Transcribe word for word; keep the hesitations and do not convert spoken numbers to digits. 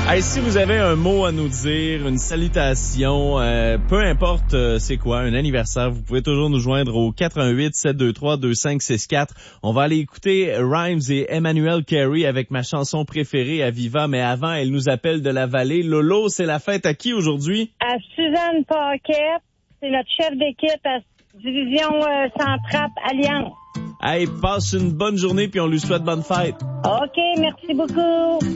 Hey, si vous avez un mot à nous dire, une salutation, euh, peu importe euh, c'est quoi, un anniversaire, vous pouvez toujours nous joindre au quatre un huit, sept deux trois, deux cinq six quatre. On va aller écouter Rhymes et Emmanuel Carey avec ma chanson préférée à Viva, mais avant, elle nous appelle de la vallée. Lolo, c'est la fête à qui aujourd'hui? À Suzanne Paquette, c'est notre chef d'équipe à Division euh, Centrape Alliance. Hey, passe une bonne journée puis on lui souhaite bonne fête. OK, merci beaucoup.